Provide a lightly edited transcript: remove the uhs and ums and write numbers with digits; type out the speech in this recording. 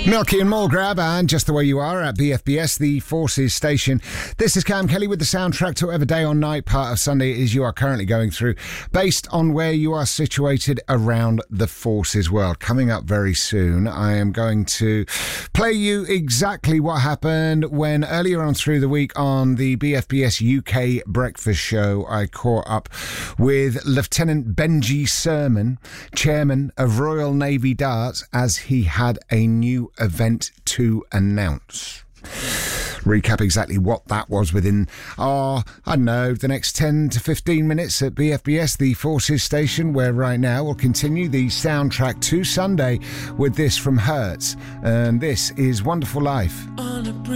Milky and Mulgrab and Just the Way You Are at BFBS, the Forces station. This is Cam Kelly with the soundtrack to whatever day or night part of Sunday it is you are currently going through, based on where you are situated around the Forces world. Coming up very soon, I am going to play you exactly what happened when earlier on through the week on the BFBS UK Breakfast Show, I caught up with Lieutenant Benji Sermon, chairman of Royal Navy Darts, as he had a new event to announce. Recap exactly what that was within, the next 10 to 15 minutes at BFBS, the Forces station, where right now we'll continue the soundtrack to Sunday with this from Hertz. And this is Wonderful Life.